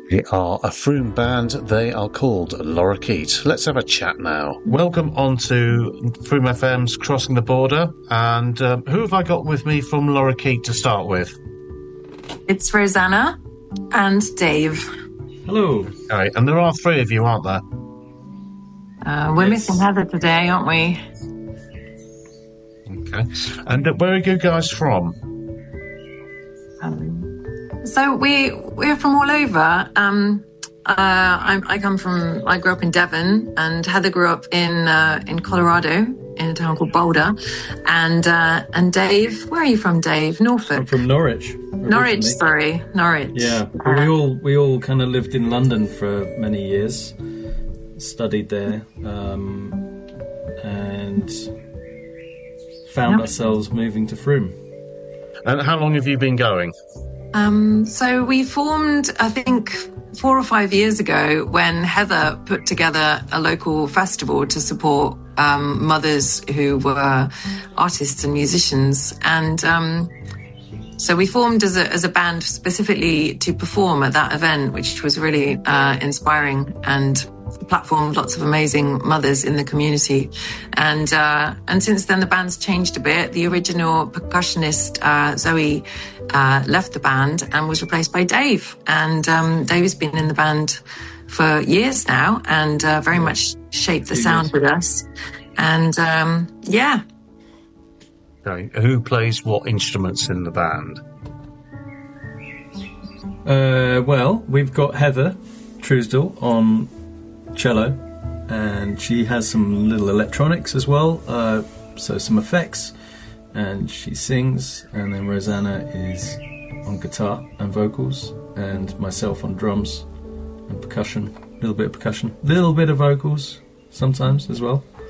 They are a Froome band. They are called Lorikeet. Let's have a chat now. Welcome on to Froome FM's Crossing the Border. And who have I got with me from Lorikeet to start with? It's Rosanna and Dave. Hello. Okay, and there are three of you, aren't there? We're missing Heather today, aren't we? Okay. And where are you guys from? So we're from all over. I grew up in Devon, and Heather grew up in Colorado, in a town called Boulder. And Dave, where are you from, Dave? Norfolk. I'm from Norwich. Norwich. Yeah, but we all kind of lived in London for many years, studied there, and found ourselves moving to Froome. And how long have you been going? So we formed, I think, 4 or 5 years ago when Heather put together a local festival to support mothers who were artists and musicians. And so we formed as a band specifically to perform at that event, which was really inspiring and platformed lots of amazing mothers in the community. And since then the band's changed a bit. The original percussionist Zoe left the band and was replaced by Dave. And Dave has been in the band for years now and very much shaped the sound with us. And yeah. Okay. Who plays what instruments in the band? Well, we've got Heather Truesdell on cello, and she has some little electronics as well, so some effects, and she sings. And then Rosanna is on guitar and vocals, and myself on drums and percussion, a little bit of vocals sometimes as well.